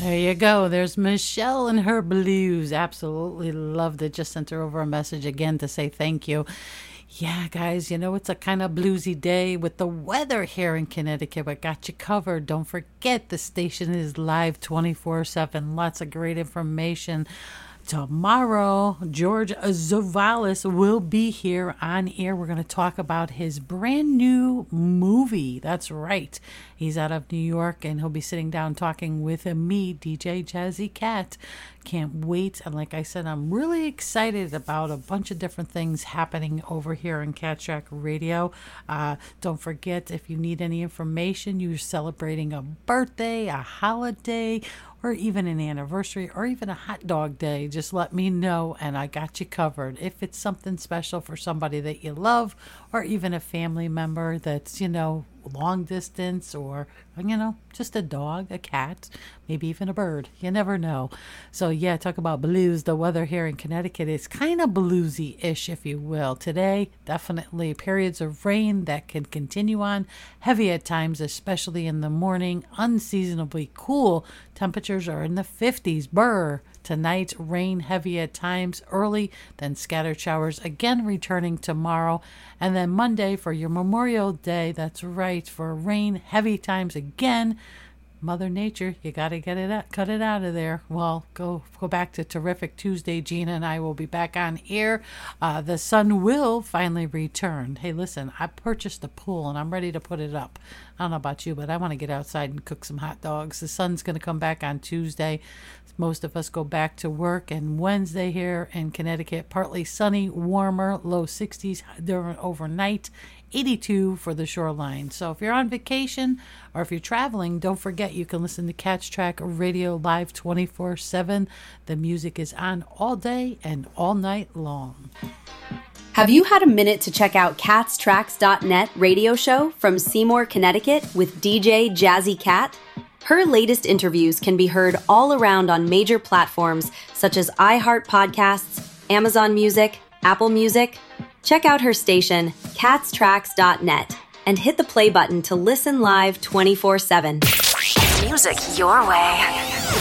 There you go. There's Michelle and her blues. Absolutely loved it. Just sent her over a message again to say thank you. Yeah, guys, you know, it's a kind of bluesy day with the weather here in Connecticut, but got you covered. Don't forget, the station is live 24/7. Lots of great information. Tomorrow, George Zavalis will be here on air. We're going to talk about his brand new movie. That's right. He's out of New York, and he'll be sitting down talking with me, DJ Jazzy Cat. Can't wait. And like I said, I'm really excited about a bunch of different things happening over here in Cat Track Radio. Don't forget, if you need any information, you're celebrating a birthday, a holiday, or even an anniversary, or even a hot dog day, just let me know and I got you covered. If it's something special for somebody that you love, or even a family member that's, you know, long distance, or, you know, just a dog, a cat, maybe even a bird. You never know. So yeah, talk about blues. The weather here in Connecticut is kind of bluesy-ish, if you will. Today, definitely periods of rain that can continue on. Heavy at times, especially in the morning. Unseasonably cool. Temperatures are in the 50s. Brr. Tonight, rain heavy at times early, then scattered showers again returning tomorrow. And then Monday for your Memorial Day, that's right, for rain heavy times again. Mother Nature, you got to get it out, cut it out of there. Well, go back to Terrific Tuesday. Gina and I will be back on air. The sun will finally return. Hey, listen, I purchased a pool and I'm ready to put it up. I don't know about you, but I want to get outside and cook some hot dogs. The sun's going to come back on Tuesday. Most of us go back to work, and Wednesday here in Connecticut, partly sunny, warmer, low 60s during overnight, 82 for the shoreline. So if you're on vacation or if you're traveling, don't forget you can listen to Catch Track Radio live 24/7. The music is on all day and all night long. Have you had a minute to check out catstracks.net radio show from Seymour, Connecticut with DJ Jazzy Cat? Her latest interviews can be heard all around on major platforms such as iHeart Podcasts, Amazon Music, Apple Music. Check out her station, catstracks.net, and hit the play button to listen live 24/7. Music your way.